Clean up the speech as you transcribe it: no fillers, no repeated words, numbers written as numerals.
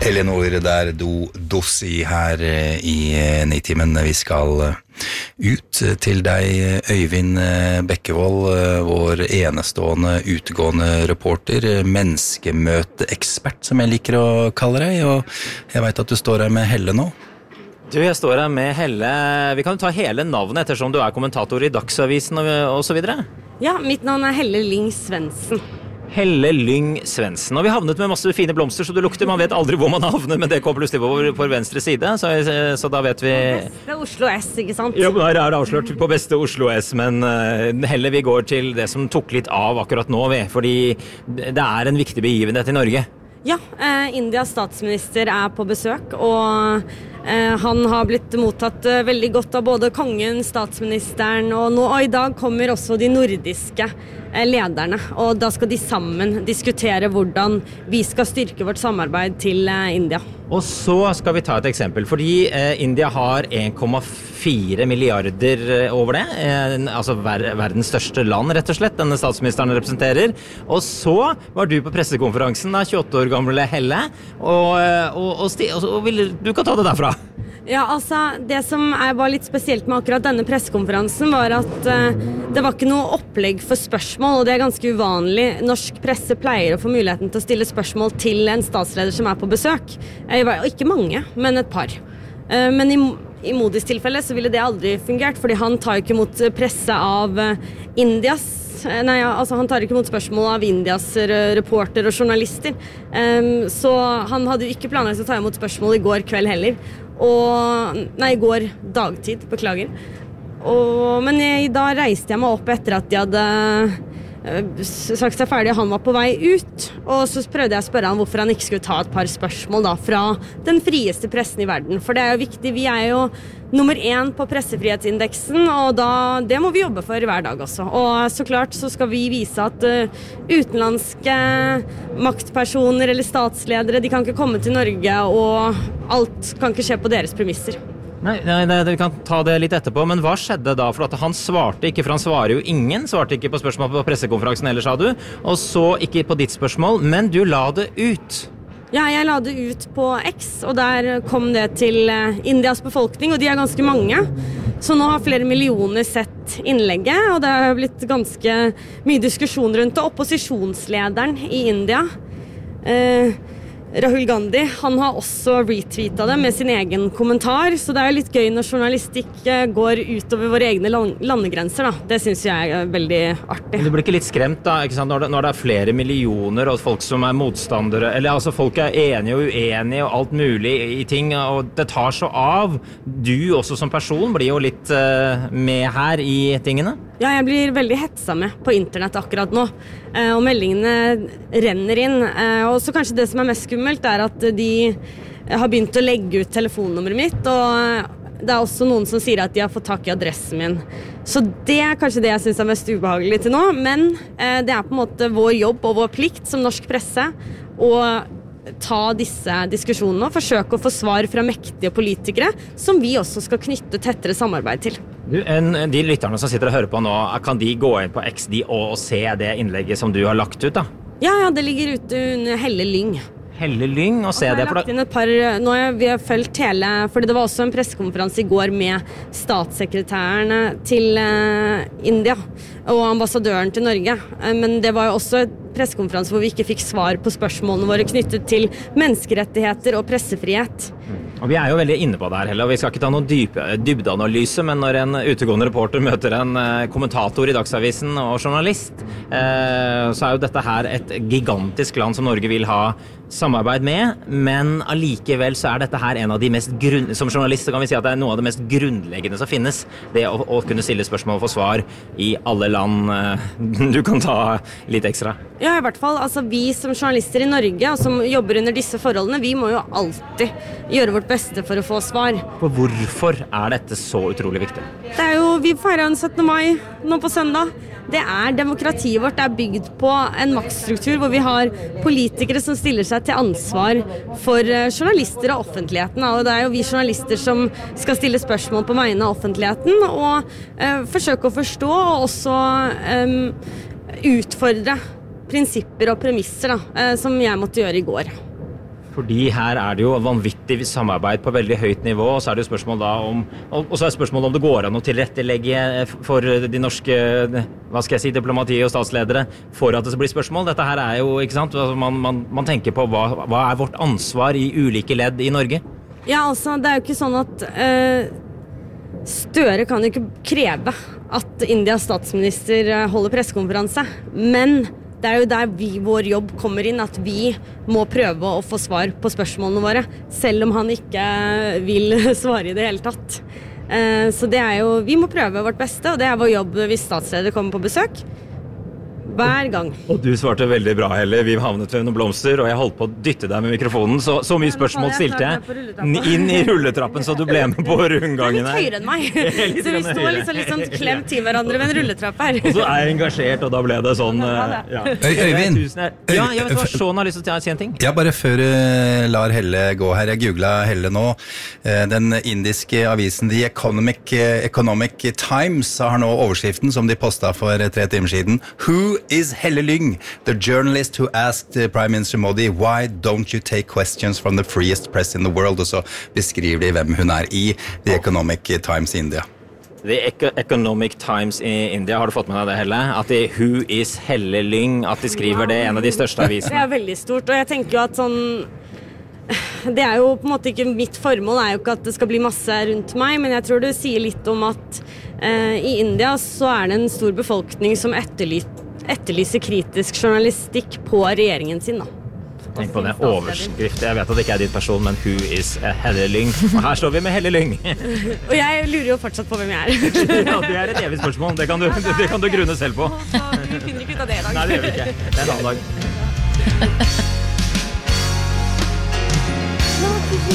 Elinor, der Dossi her i Nitimen. Vi skal ut til deg, Øyvind Bekkevold, vår enestående utegående reporter, menneskemøteekspert, som jeg liker å kalle deg, og jeg vet at du står her med Helle nå. Du, jeg står her med Helle. Vi kan jo ta hele navnet ettersom du kommentator i Dagsavisen og så videre. Ja, mitt navn Helle Lyng Svendsen. Helle Lyng Svendsen. Og vi havnet med masse fine blomster, så du lukter. Man vet aldri hvor man havner, men det kommer plutselig på venstre side, så da vet vi... Beste Oslo S, ikke sant? Ja, men her det avslørt på beste Oslo S, men Helle, vi går til det som tok litt av akkurat nå, fordi det en viktig begivenhet i Norge. Ja, Indias statsminister på besøk, og han har blitt mottatt veldig godt av både kongen, statsministeren, og i dag kommer også de nordiske lederne, og da skal de sammen diskutere hvordan vi skal styrke vårt samarbeid til India. Og så skal vi ta et eksempel, fordi India har 1,4 milliarder over det, altså verdens største land rett og slett, denne statsministeren representerer. Og så var du på pressekonferansen da, 28 år gamle Helle, og du kan ta det derfra. Ja, altså, det som var litt spesielt med akkurat denne pressekonferansen var at det var ikke noe opplegg for spørsmål, og det ganske uvanlig. Norsk presse pleier å få muligheten til å stille spørsmål til en statsleder som på besøk. Ikke mange, men et par. Men i Modis tilfelle så ville det aldri fungert, fordi han tar ikke imot presse av han tar ikke imot spørsmål av Indias reporter og journalister. Så han hadde ikke planlagt å ta imot spørsmål i går kveld heller. I går dagtid, beklager. Men da reiste jeg meg opp etter at de hadde sagt seg ferdig, og han var på vei ut. Og så prøvde jeg å spørre han hvorfor han ikke skulle ta et par spørsmål da, fra den frieste pressen i verden. For det jo viktig, vi jo nummer 1 på pressefrihetsindeksen, og det må vi jobbe for hver dag også. Og så klart så skal vi vise at utenlandske maktpersoner eller statsledere, de kan ikke komme til Norge, og alt kan ikke skje på deres premisser. Nei, vi kan ta det litt etterpå, men hva skjedde da? For at han svarte ikke, for han svarer jo svarte ikke på spørsmål på pressekonferansen heller, sa du, og så ikke på ditt spørsmål, men du la det ut. Ja, jeg la det ut på X, og der kom det til Indias befolkning, og de ganske mange. Så nå har flere millioner sett innlegget, og det har blitt ganske mye diskusjon rundt det. Opposisjonslederen i India, Rahul Gandhi, han har også retweetet det med sin egen kommentar, så det litt gøy når journalistikk går utover våre egne landegrenser da. Det synes jeg veldig artig. Men du blir ikke litt skremt da, ikke sant? Når det flere millioner og folk som motstandere, eller altså folk enige og uenige og alt mulig i ting, og det tar så av. Du også som person blir jo litt med her i tingene. Ja, jeg blir veldig hetsa med på internett akkurat nå, og meldingene renner inn. Og så kanskje det som mest skummelt at de har begynt å legge ut telefonnummeret mitt, og det også noen som sier at de har fått tak i adressen min. Så det kanskje det jeg synes mest ubehagelig til nå, men det på en måte vår jobb og vår plikt som norsk presse å ta disse diskusjonene og forsøke å få svar fra mektige politikere som vi også skal knytte tettere samarbeid til. Du, de lytterne som sitter og hører på nå, kan de gå inn på XD og se det innlegget som du har lagt ut da? Ja, det ligger ute under Helle Lyng. Helle Lyng og se det. Og lagt inn et par, nå har vi fulgt hele, fordi det var også en pressekonferanse i går med statssekretærene til India og ambassadøren til Norge. Men det var jo også en pressekonferanse hvor vi ikke fikk svar på spørsmålene våre knyttet til menneskerettigheter og pressefrihet. Og vi jo veldig inne på det her, Helle, og vi skal ikke ta noen dybdeanalyse, men når en utegående reporter møter en kommentator i Dagsavisen og journalist, så jo dette her et gigantisk land som Norge vil ha samarbeid med, men allikevel så dette her en av de mest som journalist så kan vi si at det noe av det mest grunnleggende som finnes, det å kunne stille spørsmål og få svar i alle land. Du kan ta litt ekstra. Ja, i hvert fall, altså vi som journalister i Norge og som jobber under disse forholdene, vi må jo alltid gjøre vårt beste for å få svar. For hvorfor dette så utrolig viktig? Det jo, vi feirer 17. mai nå på søndag. Det demokratiet vårt bygd på en maktstruktur hvor vi har politikere som stiller seg til ansvar for journalister og offentligheten, og det jo vi journalister som skal stille spørsmål på vegne av offentligheten og forsøke å forstå og også utfordre prinsipper og premisser da, som jeg måtte gjøre i går. Fordi her det jo vanvittig samarbeid på veldig høyt nivå, og så det jo spørsmål da og så spørsmål om det går an å tilrettelegge for de norske, hva skal jeg si, diplomati og statsledere, for at det blir spørsmål. Dette her jo, ikke sant, altså man tenker på hva vårt ansvar i ulike ledd i Norge? Ja, altså, det jo ikke sånn at Støre kan jo ikke kreve at Indias statsminister holder pressekonferanse, men det jo der vår jobb kommer inn, at vi må prøve å få svar på spørsmålene våre, selv om han ikke vil svare i det hele tatt. Så det jo, vi må prøve vårt beste, og det vår jobb hvis statsleder kommer på besøk. Hver gang. Og du svarte veldig bra, Helle. Vi havnet ved noen blomster, og jeg holdt på å dytte deg med mikrofonen, så mye spørsmål stilte jeg inn i rulletrappen, så du ble med på rundgangen her. Litt høyere enn meg. Så vi står litt sånn klemt til hverandre ved en rulletrapp her. Og så jeg engasjert, og da ble det sånn... Øyvind! Ja, jeg vet hva, Sean har lyst til å si en ting. Ja, bare før lar Helle gå her. Jeg googlet Helle nå. Den indiske avisen The Economic Times har nå overskriften som de postet for 3 timer siden. Who is Helle Lyng, the journalist who asked Prime Minister Modi, why don't you take questions from the freest press in the world? Og så beskriver de hvem hun i The Economic Times i India. The Economic Times i India, har du fått med deg det, Helle? At Who is Helle Lyng, at de skriver det en av de største avisene. Det veldig stort, og jeg tenker jo at sånn... Det jo på en måte ikke mitt formål, jo ikke at det skal bli masse rundt meg, men jeg tror det sier litt om at i India så det en stor befolkning som etterlyser kritisk journalistikk på regjeringen sin da. Tenk på det, overskrift. Jeg vet at det ikke ditt person, men Who is Helle Lyng? Og her står vi med Helle Lyng. Og jeg lurer jo fortsatt på hvem jeg Ja, det et evig spørsmål. Det kan du grunne selv på. Vi finner ikke ut av det i dag. Nei, det gjør vi ikke. Det en annen dag.